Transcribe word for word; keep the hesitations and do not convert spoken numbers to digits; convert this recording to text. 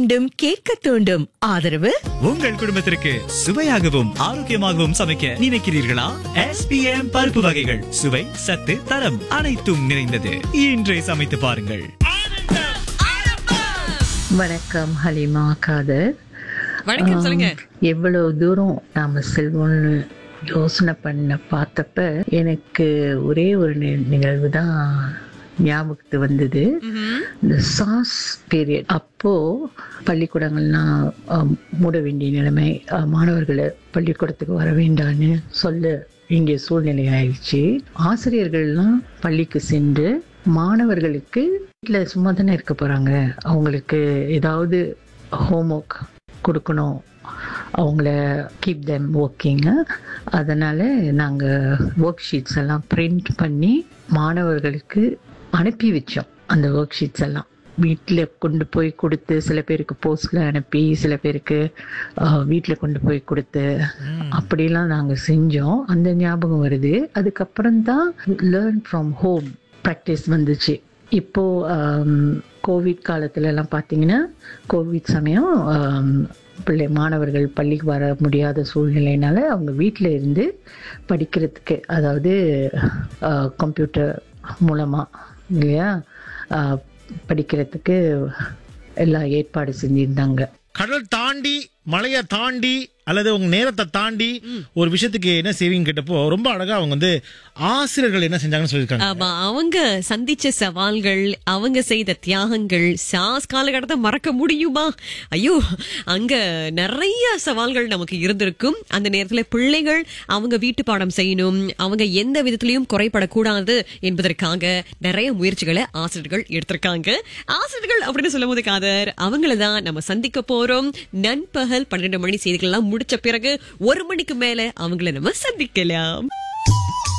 மீண்டும் கேட்க தூண்டும். ஆதரவு உங்கள் குடும்பத்திற்கு சுவையாகவும் ஆரோக்கியமாகவும் சமைக்க நினைக்கிறீர்களா? எஸ் பி எம் பருப்பு வகைகள் சுவை சத்து தரம் அனைத்தும் நிறைந்தது. இன்றே சமைத்து பாருங்கள். வணக்கம் ஹலிமா காதர். வணக்கம், சொல்லுங்க. எவ்வளவு தூரம் நாம செல்வோம்னு யோசனை பண்ண பார்த்தப்ப எனக்கு ஒரே ஒரு நி- நிகழ்வு தான் ஞாபகத்து வந்தது. இந்த சாஸ் பீரியட் அப்போ பள்ளிக்கூடங்கள்லாம் ஆஹ், மூட வேண்டிய நிலைமை, ஆஹ், மாணவர்களை பள்ளிக்கூடத்துக்கு வர வேண்டான்னு சொல்ல வேண்டிய சூழ்நிலை ஆயிடுச்சு. ஆசிரியர்கள்லாம் பள்ளிக்கு சென்று மாணவர்களுக்கு வீட்டில் சும்மா தானே இருக்க போறாங்க, அவங்களுக்கு ஏதாவது ஹோம்ஒர்க் கொடுக்கணும், அவங்கள கீப் தெம் ஒர்க்கிங். அதனால் நாங்கள் ஒர்க் ஷீட்ஸ் எல்லாம் பிரிண்ட் பண்ணி மாணவர்களுக்கு அனுப்பி வச்சோம். அந்த ஒர்க் ஷீட்ஸ் எல்லாம் வீட்டில் கொண்டு போய் கொடுத்து, சில பேருக்கு போஸ்டில் அனுப்பி, சில பேருக்கு வீட்டில் கொண்டு போய் கொடுத்து, அப்படிலாம் நாங்கள் செஞ்சோம். அந்த ஞாபகம் வருது. அதுக்கப்புறம் தான் லேர்ன் ஃப்ரம் ஹோம் ப்ராக்டிஸ் வந்துச்சு. இப்போ கோவிட் காலத்துல எல்லாம் பார்த்தீங்கன்னா, கோவிட் சமயம் ஆம், பிள்ளை மாணவர்கள் பள்ளிக்கு வர முடியாத சூழ்நிலையினால அவங்க வீட்டில் இருந்து படிக்கிறதுக்கு, அதாவது கம்ப்யூட்டர் மூலமா இல்லையா, ஆஹ், படிக்கிறதுக்கு எல்லாம் ஏற்பாடு செஞ்சிருந்தாங்க. கடல் தாண்டி மலையை தாண்டி அல்லது உங்க நேரத்தை தாண்டி ஒரு விஷயத்துக்கு என்ன செய்வீங்க கேட்டப்போ ரொம்ப அழகா அவங்க வந்து ஆசிரியர்கள் என்ன செஞ்சாங்கன்னு சொல்லியிருக்காங்க. ஆமா, அவங்க சந்திச்ச சவால்கள், அவங்க செய்த தியாகங்கள், சாஸ் காலகட்டத்தை மறக்க முடியுமா? ஐயோ, அங்க நிறைய சவால்கள் நமக்கு இருந்திருக்கும். அந்த நேரத்துல பிள்ளைகள் அவங்க வீட்டு பாடம் செய்யணும், அவங்க எந்த விதத்திலையும் குறைபடக்கூடாது என்பதற்காக நிறைய முயற்சிகளை ஆசிரியர்கள் எடுத்திருக்காங்க. ஆசிரியர்கள் அப்படின்னு சொல்லும் போது காதர், அவங்களதான் நம்ம சந்திக்க போறோம். நண்பகல் பன்னிரண்டு மணி செய்திகள் எல்லாம் முடிச்ச பிறகு ஒரு மணிக்கு மேல அவங்கள நம்ம சந்திக்கலாம்.